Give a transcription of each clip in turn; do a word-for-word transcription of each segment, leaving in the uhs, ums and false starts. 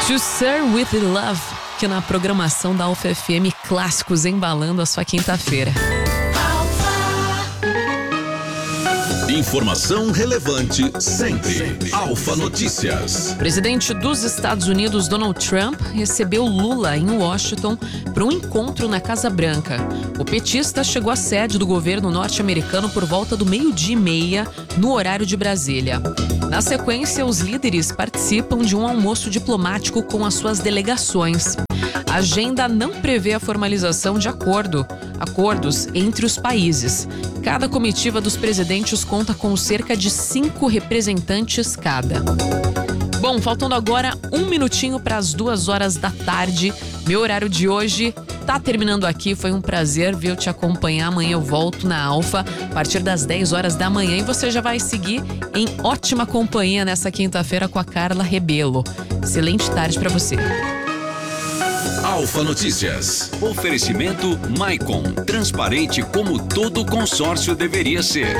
To Sir With Love, que na programação da Alfa F M, clássicos embalando a sua quinta-feira. Informação relevante sempre. Alfa Notícias. O presidente dos Estados Unidos, Donald Trump, recebeu Lula em Washington para um encontro na Casa Branca. O petista chegou à sede do governo norte-americano por volta do meio-dia e meia, no horário de Brasília. Na sequência, os líderes participam de um almoço diplomático com as suas delegações. A agenda não prevê a formalização de acordo, acordos entre os países. Cada comitiva dos presidentes conta com cerca de cinco representantes cada. Bom, faltando agora um minutinho para as duas horas da tarde. Meu horário de hoje tá terminando aqui. Foi um prazer ver eu te acompanhar. Amanhã eu volto na Alfa a partir das dez horas da manhã e você já vai seguir em ótima companhia nessa quinta-feira com a Carla Rebelo. Excelente tarde para você. Alfa Notícias. Oferecimento Maicon. Transparente como todo consórcio deveria ser.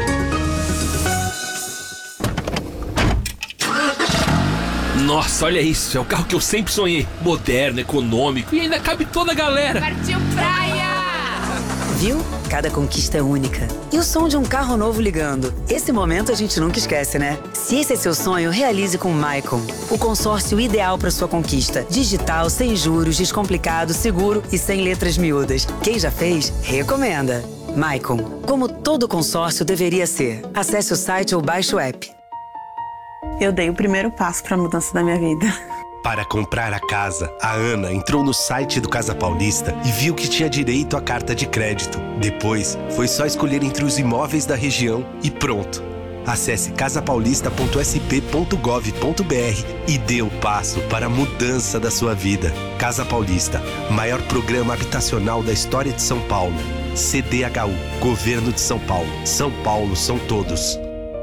Nossa, olha isso. É o carro que eu sempre sonhei. Moderno, econômico e ainda cabe toda a galera. Partiu praia! Viu? Cada conquista é única. E o som de um carro novo ligando. Esse momento a gente nunca esquece, né? Se esse é seu sonho, realize com o Maicon. O consórcio ideal para sua conquista. Digital, sem juros, descomplicado, seguro e sem letras miúdas. Quem já fez, recomenda. Maicon. Como todo consórcio deveria ser. Acesse o site ou baixe o app. Eu dei o primeiro passo para a mudança da minha vida. Para comprar a casa, a Ana entrou no site do Casa Paulista e viu que tinha direito à carta de crédito. Depois, foi só escolher entre os imóveis da região e pronto. Acesse casa paulista ponto s p ponto gov ponto b r e dê o passo para a mudança da sua vida. Casa Paulista, maior programa habitacional da história de São Paulo. C D H U, Governo de São Paulo. São Paulo são todos.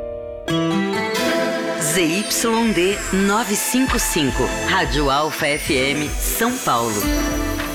Z Y D novecentos e cinquenta e cinco, Rádio Alfa F M, São Paulo.